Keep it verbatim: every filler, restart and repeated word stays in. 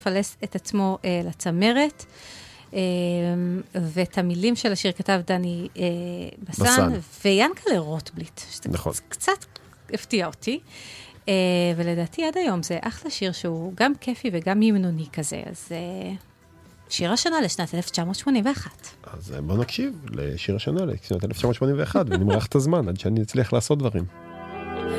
פלס את עצמו אה, לצמרת, אה, ואת המילים של השיר כתב דני אה, בסן, בסן. וינקלה רוטבליט, שזה נכון. קצת הפתיע אותי, אה, ולדעתי עד היום זה אחלה שיר שהוא גם כיפי וגם ימנוני כזה, אז אה, שיר השנה לשנת אלף תשע מאות שמונים ואחת. אז בוא נקשיב לשיר השנה לשנת אלף תשע מאות שמונים ואחת, ונמרח את הזמן עד שאני אצליח לעשות דברים.